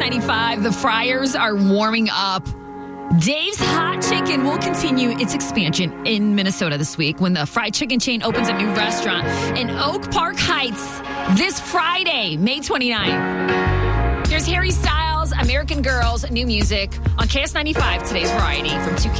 KS95, the Friars are warming up. Dave's Hot Chicken will continue its expansion in Minnesota this week when the fried chicken chain opens a new restaurant in Oak Park Heights this Friday, May 29th. Here's Harry Styles, American Girls, new music on KS95, today's variety from 2K.